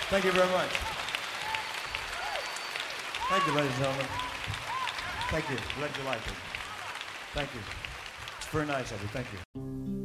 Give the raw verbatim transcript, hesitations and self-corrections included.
Thank you very much. Thank you, ladies and gentlemen. Thank you. Glad you liked it. Thank you. It's very nice of you. Thank you.